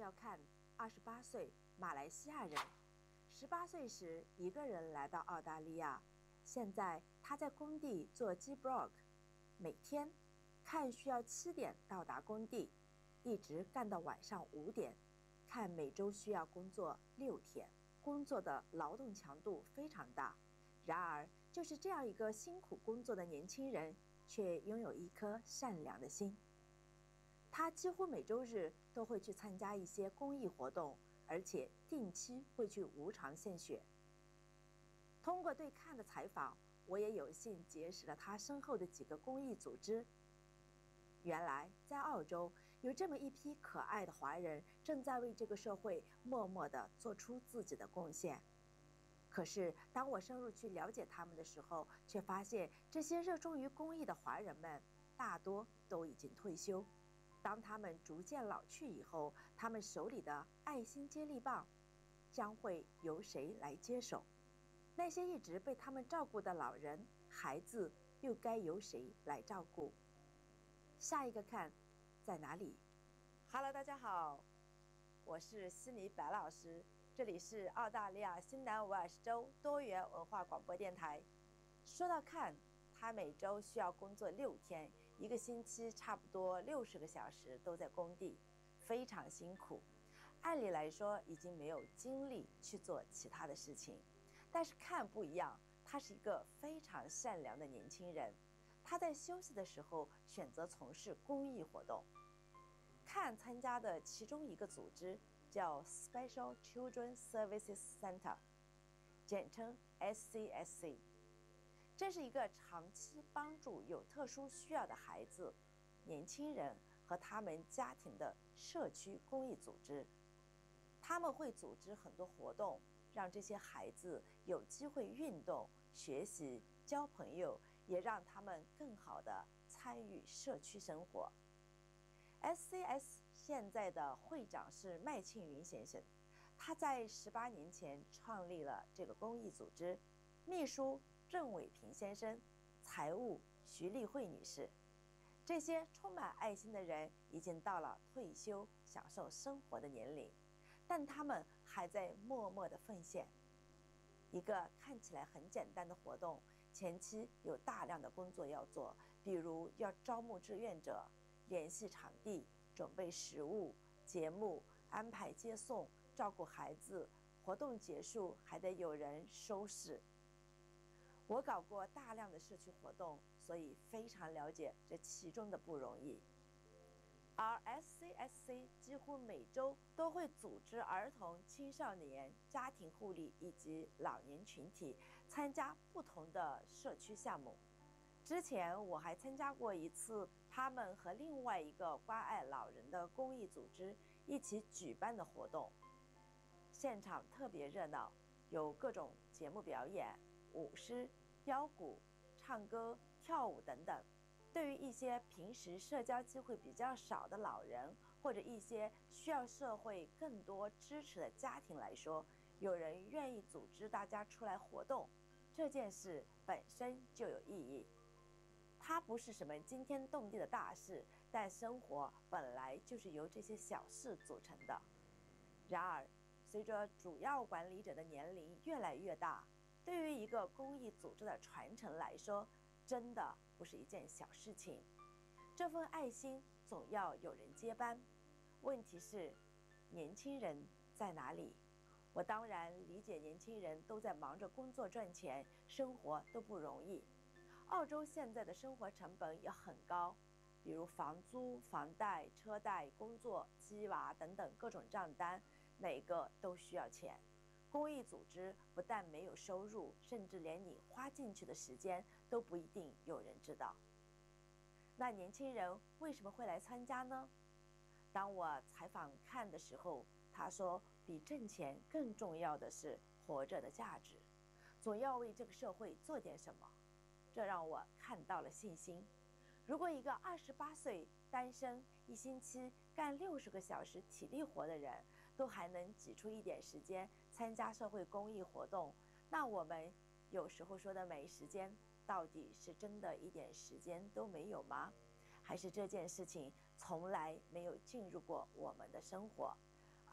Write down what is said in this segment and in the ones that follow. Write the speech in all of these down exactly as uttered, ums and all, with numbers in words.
叫看，二十八岁，马来西亚人。十八岁时一个人来到澳大利亚，现在他在工地做 G block， 每天看需要七点到达工地，一直干到晚上五点。看每周需要工作六天，工作的劳动强度非常大。然而，就是这样一个辛苦工作的年轻人，却拥有一颗善良的心。他几乎每周日都会去参加一些公益活动，而且定期会去无偿献血。通过对看的采访，我也有幸结识了他身后的几个公益组织。原来在澳洲有这么一批可爱的华人，正在为这个社会默默地做出自己的贡献。可是当我深入去了解他们的时候，却发现这些热衷于公益的华人们大多都已经退休。当他们逐渐老去以后，他们手里的爱心接力棒将会由谁来接手？那些一直被他们照顾的老人、孩子又该由谁来照顾？下一个看在哪里 ？Hello， 大家好，我是悉尼白老师，这里是澳大利亚新南威尔士州多元文化广播电台。说到看，他每周需要工作六天，一个星期差不多六十个小时都在工地，非常辛苦。按理来说，已经没有精力去做其他的事情，但是看不一样，他是一个非常善良的年轻人。他在休息的时候选择从事公益活动。看参加的其中一个组织叫 Special Children Services Center， 简称 S C S C。这是一个长期帮助有特殊需要的孩子、年轻人和他们家庭的社区公益组织。他们会组织很多活动，让这些孩子有机会运动、学习、交朋友，也让他们更好地参与社区生活。S C S 现在的会长是麦庆云先生，他在十八年前创立了这个公益组织，秘书郑伟平先生，财务徐丽慧女士。这些充满爱心的人已经到了退休享受生活的年龄，但他们还在默默地奉献。一个看起来很简单的活动，前期有大量的工作要做，比如要招募志愿者、联系场地、准备食物、节目、安排接送、照顾孩子，活动结束还得有人收拾。我搞过大量的社区活动，所以非常了解这其中的不容易。而 S C S C 几乎每周都会组织儿童、青少年、家庭护理以及老年群体参加不同的社区项目。之前我还参加过一次他们和另外一个关爱老人的公益组织一起举办的活动，现场特别热闹，有各种节目表演、舞狮、腰鼓、唱歌、跳舞等等。对于一些平时社交机会比较少的老人，或者一些需要社会更多支持的家庭来说，有人愿意组织大家出来活动，这件事本身就有意义。它不是什么惊天动地的大事，但生活本来就是由这些小事组成的。然而，随着主要管理者的年龄越来越大，对于一个公益组织的传承来说，真的不是一件小事情。这份爱心总要有人接班，问题是年轻人在哪里？我当然理解年轻人都在忙着工作赚钱，生活都不容易。澳洲现在的生活成本也很高，比如房租、房贷、车贷、工作、鸡娃等等各种账单，每个都需要钱。公益组织不但没有收入，甚至连你花进去的时间都不一定有人知道。那年轻人为什么会来参加呢？当我采访看的时候，他说比挣钱更重要的是活着的价值，总要为这个社会做点什么。这让我看到了信心。如果一个二十八岁单身，一星期干六十个小时体力活的人，都还能挤出一点时间参加社会公益活动，那我们有时候说的没时间，到底是真的一点时间都没有吗？还是这件事情从来没有进入过我们的生活？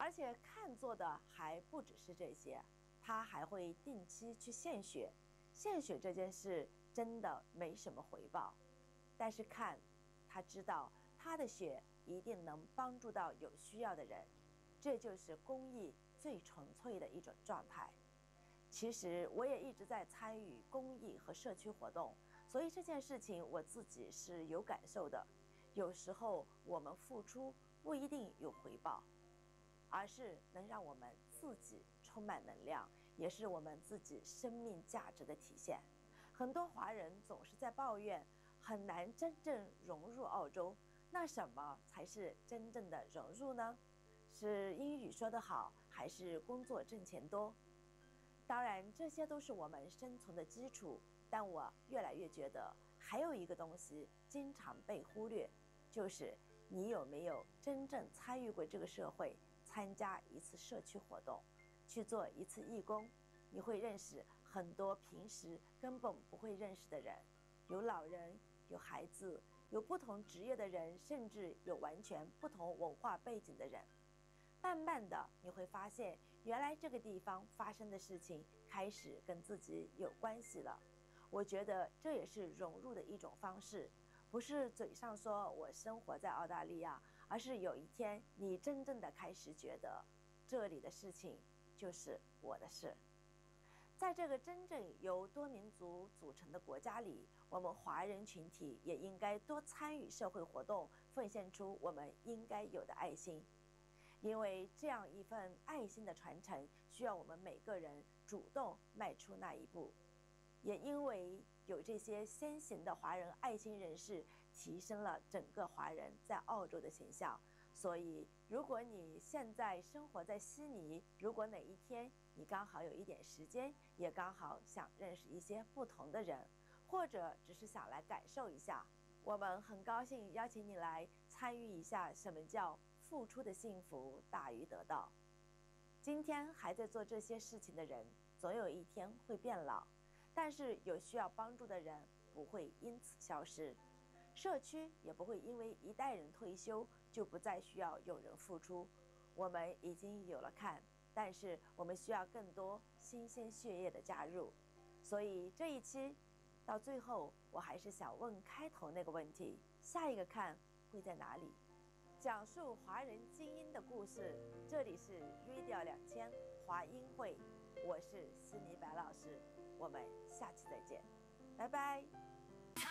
而且看做的还不只是这些，他还会定期去献血。献血这件事真的没什么回报，但是看，他知道他的血一定能帮助到有需要的人，这就是公益最纯粹的一种状态。其实我也一直在参与公益和社区活动，所以这件事情我自己是有感受的。有时候我们付出不一定有回报，而是能让我们自己充满能量，也是我们自己生命价值的体现。很多华人总是在抱怨很难真正融入澳洲，那什么才是真正的融入呢？是英语说得好，还是工作挣钱多？当然，这些都是我们生存的基础，但我越来越觉得还有一个东西经常被忽略，就是你有没有真正参与过这个社会，参加一次社区活动，去做一次义工。你会认识很多平时根本不会认识的人，有老人，有孩子，有不同职业的人，甚至有完全不同文化背景的人。慢慢的你会发现，原来这个地方发生的事情开始跟自己有关系了。我觉得这也是融入的一种方式，不是嘴上说我生活在澳大利亚，而是有一天你真正的开始觉得这里的事情就是我的事。在这个真正由多民族组成的国家里，我们华人群体也应该多参与社会活动，奉献出我们应该有的爱心。因为这样一份爱心的传承，需要我们每个人主动迈出那一步。也因为有这些先行的华人爱心人士，提升了整个华人在澳洲的形象。所以，如果你现在生活在悉尼，如果哪一天你刚好有一点时间，也刚好想认识一些不同的人，或者只是想来感受一下，我们很高兴邀请你来参与一下什么叫付出的幸福大于得到。今天还在做这些事情的人，总有一天会变老，但是有需要帮助的人不会因此消失，社区也不会因为一代人退休就不再需要有人付出。我们已经有了看，但是我们需要更多新鲜血液的加入。所以这一期到最后，我还是想问开头那个问题：下一个看会在哪里？讲述华人精英的故事，这里是 Radio 两千华英会，我是悉尼白老师，我们下期再见，拜拜。